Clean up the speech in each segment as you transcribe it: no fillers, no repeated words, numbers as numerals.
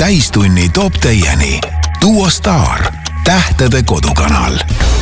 täistunni toob teieni Duo Star, tähtede kodukanal.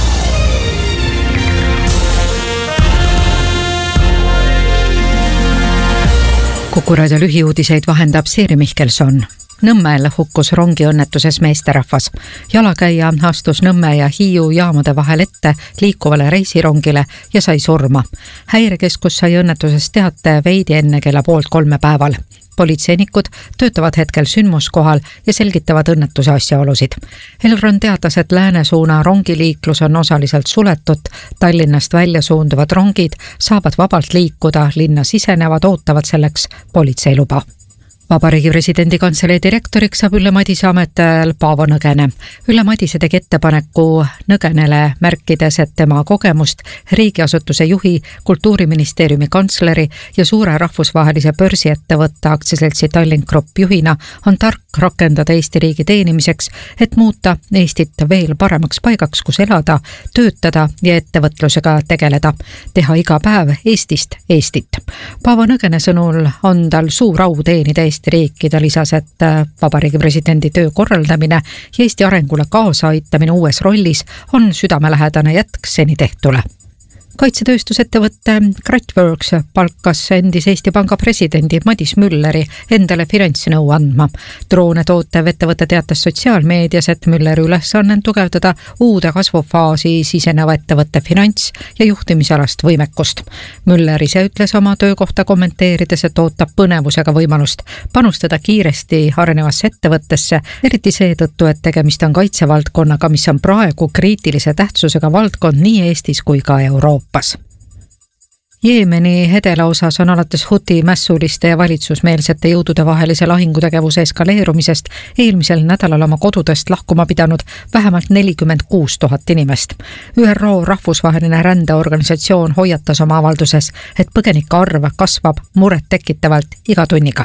Kuku raadio lühiuudiseid vahendab Siiri Mihkelson. Nõmmel hukkus rongiõnnetuses meesterahvas. Jalakäija astus Nõmme ja Hiiu jaamade vahel ette liikuvale reisirongile ja sai surma. Häirekeskus sai õnnetusest teate veidi enne kella 2:30 päeval. Politseinikud töötavad hetkel sündmuskohal ja selgitavad õnnetuse asjaolusid. Elron teatas, et läänesuuna rongiliiklus on osaliselt suletud. Tallinnast välja suunduvad rongid saavad vabalt liikuda, linna sisenevad, ootavad selleks politseiluba. Vabariigi presidendi kantselei direktoriks saab Ülle Madise ametajal Paavo Nõgene. Ülle Madise tegi ettepaneku Nõgenele, märkides, et tema kogemust riigiasutuse juhi, Kultuuriministeeriumi kantsleri ja suure rahvusvahelise börsiettevõtte aktsiaseltsi Tallink Grupp juhina on tark rakendada Eesti riigi teenimiseks, et muuta Eestit veel paremaks paigaks, kus elada, töötada ja ettevõtlusega tegeleda, teha iga päev Eestist Eestit. Paavo Nõgene sõnul on tal suur au teenida Eesti riiki. Ta lisas, et vabariigi presidendi töö korraldamine ja Eesti arengule kaasa aitamine uues rollis on südamelähedane jätk seni tehtule. Kaitsetööstusettevõtte Kratworks palkas endis Eesti Panga presidendi Madis Mülleri endale finantsnõu andma. Droone tootev ettevõte teatas sotsiaalmeedias, et Mülleri ülesanne on tugevdada uude kasvufaasi siseneva ettevõtte finants- ja juhtimisalast võimekust. Müller ise ütles oma töökohta kommenteerides, et ootab põnevusega võimalust panustada kiiresti arenevasse ettevõttesse, eriti seetõttu, et tegemist on kaitsevaldkonnaga, mis on praegu kriitilise tähtsusega valdkond nii Eestis kui ka Euroopas. Jeemeni edelaosas on alates Huti mässuliste ja valitsusmeelsete jõudude vahelise lahingutegevuse eskaleerumisest eelmisel nädalal oma kodudest lahkuma pidanud vähemalt 46 000 inimest. ÜRO rahvusvaheline rändeorganisatsioon hoiatas oma avalduses, et põgenike arv kasvab muret tekitavalt iga tunniga.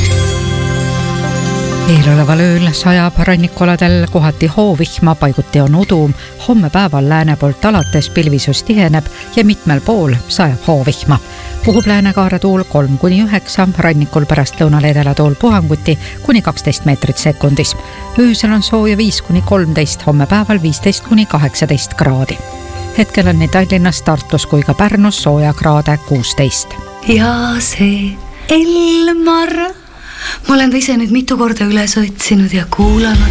Eeloleval ööl sajab rannikualadel kohati hoovihma, paiguti on udu. Homme päeval lääne poolt alates pilvisus tiheneb ja mitmel pool sajab hoovihma. Puhub läänekaare tuul 3-9, rannikul pärast lõunal edelatuul puhanguti kuni 12 meetrit sekundis. Öösel on sooja 5-13, homme päeval 15-18 kraadi. Hetkel on nii Tallinnas, Tartus kui ka Pärnus sooja kraade 16. Ja see Elmar... Ma olen ta ise nüüd mitu korda üles otsinud ja kuulanud.